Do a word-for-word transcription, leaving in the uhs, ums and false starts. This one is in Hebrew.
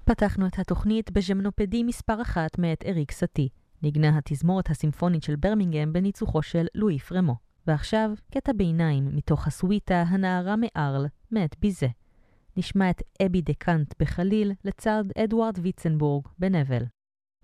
פתחנו את התוכנית בז'מנופדי מספר אחת מאת אריק סאטי. נגנה התזמורת הסימפונית של ברמינגהם בניצוחו של לואי פרמו. ועכשיו, קטע ביניים מתוך הסוויטה הנערה מארל מאת ביזה. נשמע את אבי דקאנט בחליל לצד אדוארד ויצנבורג בנבל.